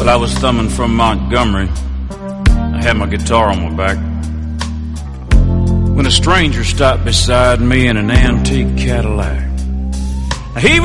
Well, I was thumbing from Montgomery. I had my guitar on my back when a stranger stopped beside me in an antique Cadillac. He